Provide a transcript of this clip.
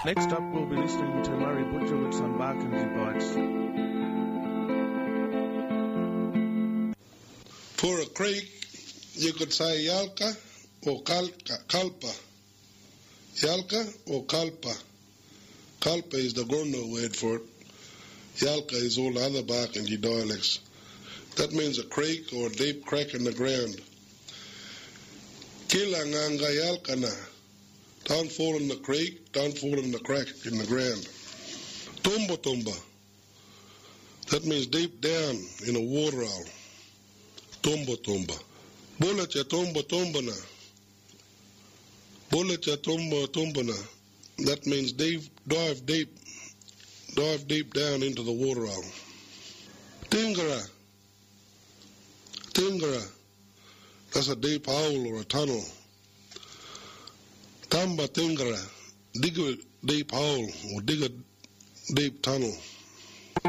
Next up, we'll be listening to Murray Butcher with some Barkensy Bites. For a creek, you could say Yalka or Kalpa. Yalka or Kalpa. Kalpa is the Gorno word for it. Yalka is all the other Barkensy dialects. That means a creek or a deep crack in the ground. Kilanganga Yalkana. Don't fall in the creek, don't fall in the crack in the ground. Tumba tumba. That means deep down in a water hole. Tumba tumba. Bulletcha tumba tumbana. Bulletcha tumba tumbana. That means dive deep down into the water hole. Tingara. Tingara. That's a deep hole or a tunnel. Tamba tingara. Dig a deep hole or dig a deep tunnel.